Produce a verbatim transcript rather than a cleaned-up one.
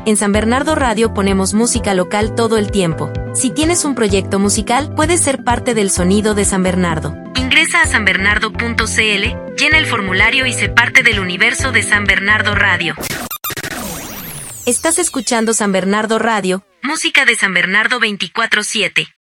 En San Bernardo Radio ponemos música local todo el tiempo. Si tienes un proyecto musical, puedes ser parte del sonido de San Bernardo. Ingresa a san bernardo punto c l, llena el formulario y sé parte del universo de San Bernardo Radio. Estás escuchando San Bernardo Radio, música de San Bernardo veinticuatro siete.